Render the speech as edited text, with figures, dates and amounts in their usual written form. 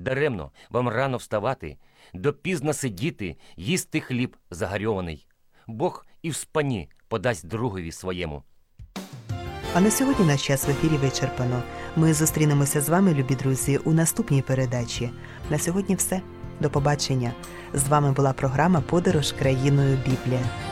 Даремно вам рано вставати, допізно сидіти, їсти хліб загарьований. Бог і в спані подасть другові своєму. А на сьогодні наш час в ефірі вичерпано. Ми зустрінемося з вами, любі друзі, у наступній передачі. На сьогодні все. До побачення. З вами була програма «Подорож країною Біблія».